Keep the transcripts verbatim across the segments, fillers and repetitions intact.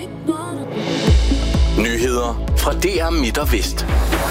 Nyheder fra D R Midt og Vest.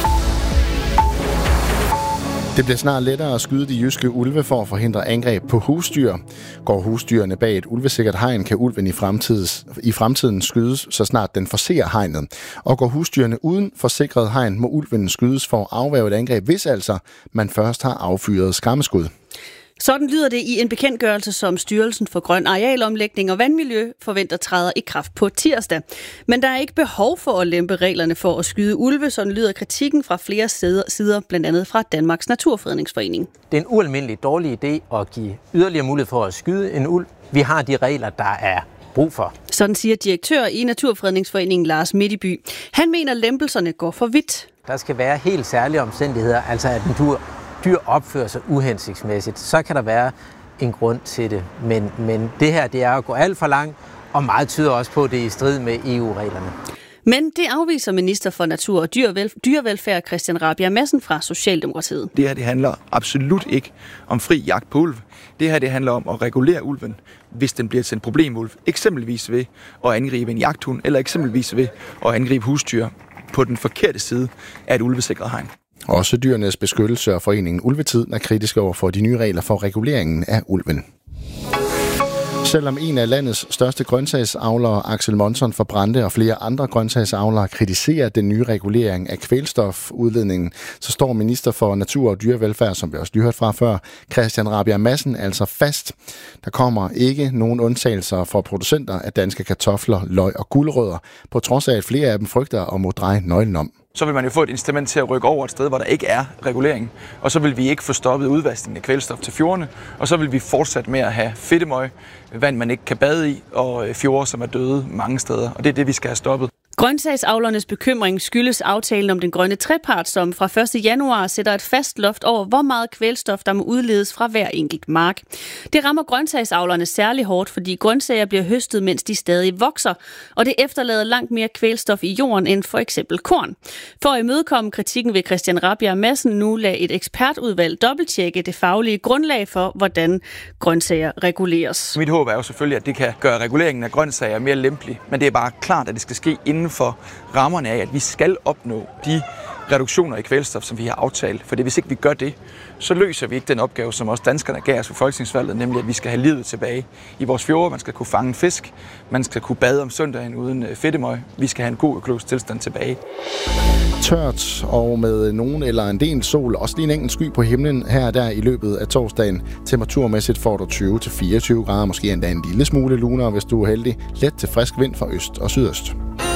Det bliver snart lettere at skyde de jyske ulve for at forhindre angreb på husdyr. Går husdyrene bag et ulvesikkert hegn, kan ulven i, i fremtiden skydes, så snart den forser hegnet. Og går husdyrene uden forsikret hegn, må ulven skydes for at afværge et angreb, hvis altså man først har affyret skræmmeskud. Sådan lyder det i en bekendtgørelse, som Styrelsen for Grøn Arealomlægning og Vandmiljø forventer træder i kraft på tirsdag. Men der er ikke behov for at lempe reglerne for at skyde ulve, sådan lyder kritikken fra flere sider, blandt andet fra Danmarks Naturfredningsforening. Det er en ualmindelig dårlig idé at give yderligere mulighed for at skyde en ulv. Vi har de regler, der er brug for. Sådan siger direktør i Naturfredningsforeningen Lars Midtby. Han mener, lempelserne går for vidt. Der skal være helt særlige omstændigheder, altså at en dyr, dyr opfører sig uhensigtsmæssigt. Så kan der være en grund til det. Men, men det her, det er at gå alt for langt, og meget tyder også på, at det er i strid med E U-reglerne. Men det afviser minister for Natur og Dyrevelfærd Christian Rabjerg Madsen fra Socialdemokratiet. Det her det handler absolut ikke om fri jagt på ulv. Det her det handler om at regulere ulven, hvis den bliver til en problemulv. Eksempelvis ved at angribe en jagthund, eller eksempelvis ved at angribe husdyr på den forkerte side af et ulvesikret hegn. Også Dyrenes Beskyttelse og foreningen Ulvetid er kritiske over for de nye regler for reguleringen af ulven. Selvom en af landets største grøntsagsavlere, Axel Monson fra Brande og flere andre grøntsagsavlere kritiserer den nye regulering af kvælstofudledningen, så står minister for Natur og Dyrevelfærd, som vi også lige hørte fra før, Christian Rabjerg Madsen, altså fast. Der kommer ikke nogen undtagelser for producenter af danske kartofler, løg og gulerødder, på trods af at flere af dem frygter at må dreje nøglen om. Så vil man jo få et incitament til at rykke over et sted, hvor der ikke er regulering. Og så vil vi ikke få stoppet udvaskningen af kvælstof til fjordene. Og så vil vi fortsætte med at have fedtemøg, vand man ikke kan bade i, og fjorde, som er døde mange steder. Og det er det, vi skal have stoppet. Grøntsagsavlernes bekymring skyldes aftalen om den grønne trepart, som fra første januar sætter et fast loft over, hvor meget kvælstof, der må udledes fra hver enkelt mark. Det rammer grøntsagsavlerne særlig hårdt, fordi grøntsager bliver høstet, mens de stadig vokser, og det efterlader langt mere kvælstof i jorden end for eksempel korn. For at imødekomme kritikken vil Christian Rabjerg Madsen nu lade et ekspertudvalg dobbelttjekke det faglige grundlag for, hvordan grøntsager reguleres. Mit håb er jo selvfølgelig, at det kan gøre reguleringen af grøntsager mere lempelig, men det er bare klart, at det skal ske inden for rammerne af, at vi skal opnå de reduktioner i kvælstof, som vi har aftalt. For hvis ikke vi gør det, så løser vi ikke den opgave, som også danskerne gav os ved folketingsvalget, nemlig at vi skal have livet tilbage i vores fjorde. Man skal kunne fange fisk, man skal kunne bade om søndagen uden fedtemøg. Vi skal have en god økologisk tilstand tilbage. Tørt og med nogen eller en del sol, også lige en enkelt sky på himlen her og der i løbet af torsdagen. Temperaturmæssigt får du tyve til fireogtyve grader, måske endda en lille smule lunere, hvis du er heldig. Let til frisk vind fra øst og sydøst.